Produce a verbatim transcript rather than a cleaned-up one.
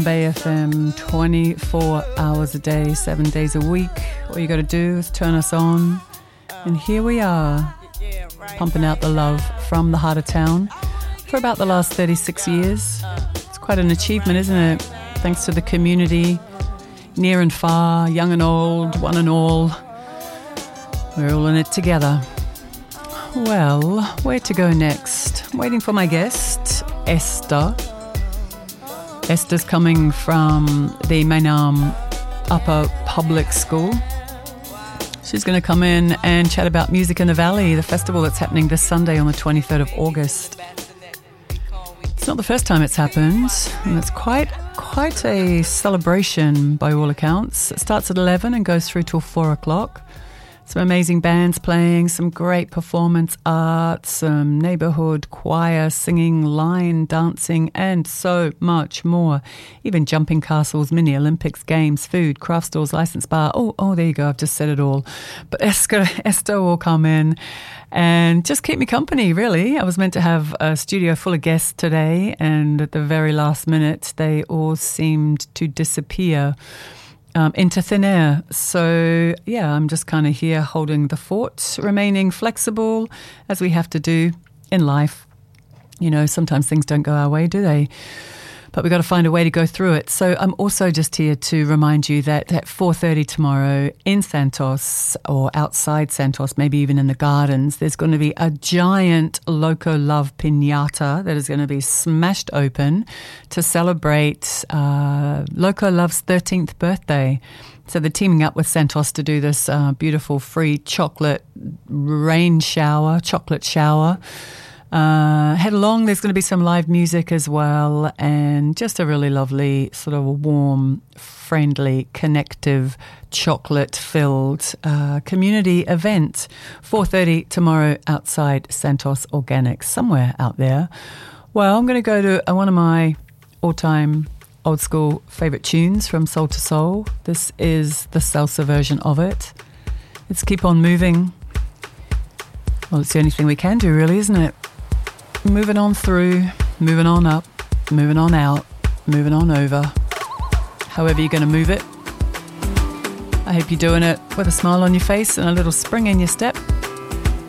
Bay F M, twenty-four hours a day, seven days a week. All you got to do is turn us on. And here we are, pumping out the love from the heart of town for about the last thirty-six years. It's quite an achievement, isn't it? Thanks to the community, near and far, young and old, one and all. We're all in it together. Well, where to go next? I'm waiting for my guest, Esther. Esther's coming from the Mainam Upper Public School. She's going to come in and chat about Music in the Valley, the festival that's happening this Sunday on the twenty-third of August. It's not the first time it's happened, and it's quite quite a celebration by all accounts. It starts at eleven and goes through till four o'clock. Some amazing bands playing, some great performance art, some neighbourhood choir singing, line dancing, and so much more. Even jumping castles, mini Olympics, games, food, craft stores, licensed bar. Oh, oh, there you go. I've just said it all. But Esther, Esther will come in and just keep me company, really. I was meant to have a studio full of guests today, and at the very last minute, they all seemed to disappear Um, into thin air. So, yeah, I'm just kind of here holding the fort, remaining flexible as we have to do in life. You know, sometimes things don't go our way, do they? But we've got to find a way to go through it. So I'm also just here to remind you that at four thirty tomorrow in Santos, or outside Santos, maybe even in the gardens, there's going to be a giant Loco Love Piñata that is going to be smashed open to celebrate uh, Loco Love's thirteenth birthday. So they're teaming up with Santos to do this uh, beautiful free chocolate rain shower, chocolate shower. Uh, head along, there's going to be some live music as well, and just a really lovely, sort of warm, friendly, connective, chocolate-filled uh, community event. four thirty tomorrow outside Santos Organics, somewhere out there. Well, I'm going to go to uh, one of my all-time old-school favourite tunes from Soul to Soul. This is the salsa version of it. Let's keep on moving. Well, it's the only thing we can do, really, isn't it? Moving on through, moving on up, moving on out, moving on over. However you're going to move it. I hope you're doing it with a smile on your face and a little spring in your step.